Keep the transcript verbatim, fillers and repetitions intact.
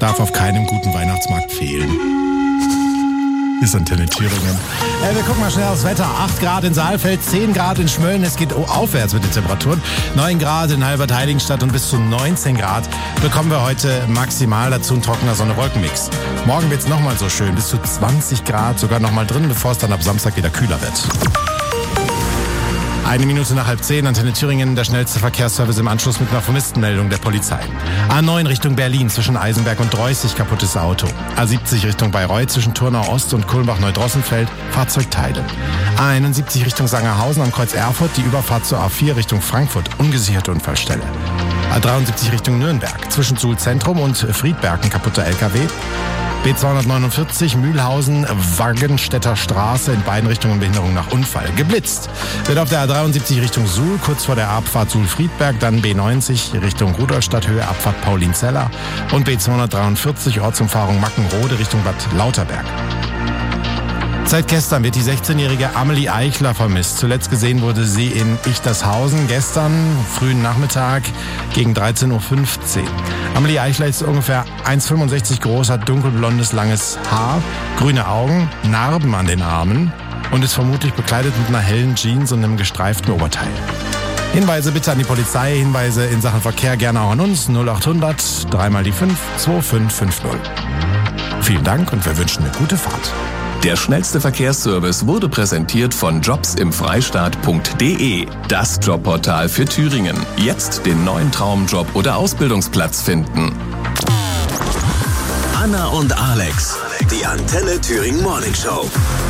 darf auf keinem guten Weihnachtsmarkt fehlen. Ist Antenne Thüringen. Äh, wir gucken mal schnell aufs Wetter. acht Grad in Saalfeld, zehn Grad in Schmölln. Es geht aufwärts mit den Temperaturen. neun Grad in Halbertheiligenstadt und bis zu neunzehn Grad bekommen wir heute maximal. Dazu ein trockener Sonne-Wolken-Mix. Morgen wird es nochmal so schön. Bis zu zwanzig Grad, sogar nochmal drin, bevor es dann ab Samstag wieder kühler wird. Eine Minute nach halb zehn, Antenne Thüringen, der schnellste Verkehrsservice im Anschluss mit einer Vermisstenmeldung der Polizei. A neun Richtung Berlin zwischen Eisenberg und Dreußig, kaputtes Auto. A siebzig Richtung Bayreuth zwischen Turnau Ost und Kulmbach-Neudrossenfeld, Fahrzeugteile. A einundsiebzig Richtung Sangerhausen am Kreuz Erfurt, die Überfahrt zur A vier Richtung Frankfurt, ungesicherte Unfallstelle. A dreiundsiebzig Richtung Nürnberg zwischen Suhl Zentrum und Friedberg, ein kaputter L K W. B zweihundertneunundvierzig Mühlhausen, Waggenstädter Straße, in beiden Richtungen Behinderung nach Unfall. Geblitzt wird auf der A dreiundsiebzig Richtung Suhl, kurz vor der Abfahrt Suhl-Friedberg, dann B neunzig Richtung Rudolstadt, Höhe Abfahrt Paulinzeller und B zweihundertdreiundvierzig Ortsumfahrung Mackenrode Richtung Bad Lauterberg. Seit gestern wird die sechzehnjährige Amelie Eichler vermisst. Zuletzt gesehen wurde sie in Ichtershausen gestern, frühen Nachmittag, gegen dreizehn Uhr fünfzehn. Amelie Eichler ist ungefähr eins Komma fünfundsechzig groß, hat dunkelblondes, langes Haar, grüne Augen, Narben an den Armen und ist vermutlich bekleidet mit einer hellen Jeans und einem gestreiften Oberteil. Hinweise bitte an die Polizei, Hinweise in Sachen Verkehr gerne auch an uns, null achthundert, dreimal die fünf, zwei fünf fünf null. Vielen Dank und wir wünschen eine gute Fahrt. Der schnellste Verkehrsservice wurde präsentiert von jobs im freistaat punkt de. Das Jobportal für Thüringen. Jetzt den neuen Traumjob oder Ausbildungsplatz finden. Anna und Alex, die Antenne Thüringen Morning Show.